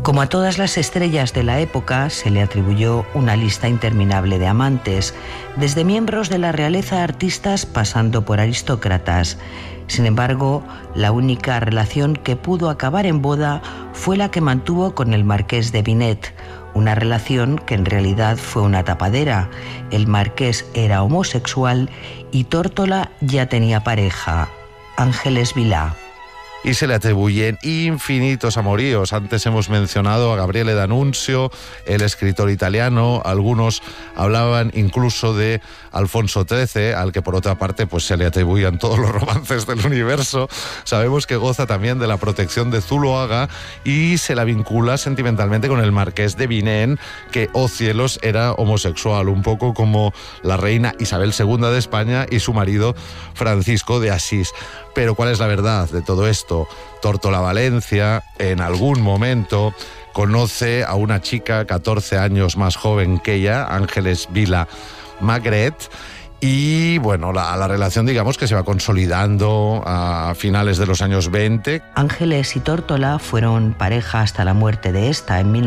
Como a todas las estrellas de la época, se le atribuyó una lista interminable de amantes, desde miembros de la realeza a artistas pasando por aristócratas. Sin embargo, la única relación que pudo acabar en boda fue la que mantuvo con el marqués de Vinet, una relación que en realidad fue una tapadera. El marqués era homosexual y Tórtola ya tenía pareja, Ángeles Vilá. Y se le atribuyen infinitos amoríos. Antes hemos mencionado a Gabriele D'Annunzio, el escritor italiano. Algunos hablaban incluso de Alfonso XIII, al que por otra parte pues se le atribuían todos los romances del universo. Sabemos que goza también de la protección de Zuloaga y se la vincula sentimentalmente con el marqués de Vinén, que, oh cielos, era homosexual, un poco como la reina Isabel II de España y su marido Francisco de Asís. Pero ¿cuál es la verdad de todo esto? Tórtola Valencia, en algún momento, conoce a una chica 14 años más joven que ella, Ángeles Vilá Magret, y bueno, la relación, digamos, que se va consolidando a finales de los años 20. Ángeles y Tórtola fueron pareja hasta la muerte de esta en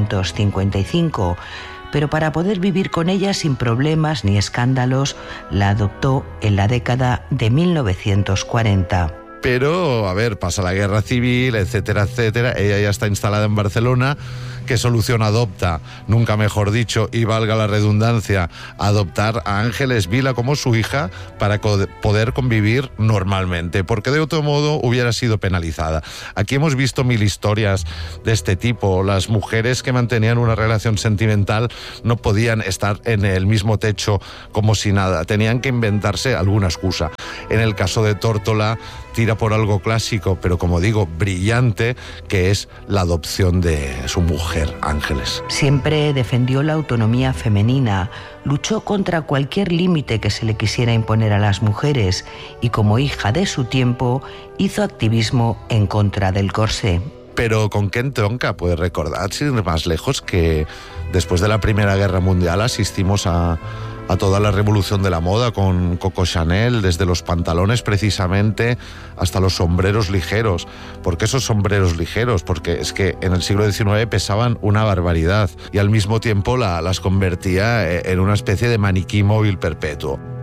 1955, pero para poder vivir con ella sin problemas ni escándalos, la adoptó en la década de 1940. Pero, a ver, pasa la guerra civil, etcétera, etcétera. Ella ya está instalada en Barcelona. ¿Qué solución adopta? Nunca mejor dicho, y valga la redundancia, adoptar a Ángeles Vilá como su hija para poder convivir normalmente, porque de otro modo hubiera sido penalizada. Aquí hemos visto mil historias de este tipo. Las mujeres que mantenían una relación sentimental no podían estar en el mismo techo como si nada. Tenían que inventarse alguna excusa. En el caso de Tórtola, tira por algo clásico, pero como digo, brillante, que es la adopción de su mujer, Ángeles. Siempre defendió la autonomía femenina, luchó contra cualquier límite que se le quisiera imponer a las mujeres y, como hija de su tiempo, hizo activismo en contra del corsé. Pero ¿con qué entronca? Puede recordar, sin ir más lejos, que después de la Primera Guerra Mundial asistimos a toda la revolución de la moda con Coco Chanel, desde los pantalones precisamente hasta los sombreros ligeros. ¿Por qué esos sombreros ligeros? Porque es que en el siglo XIX pesaban una barbaridad y al mismo tiempo las convertía en una especie de maniquí móvil perpetuo.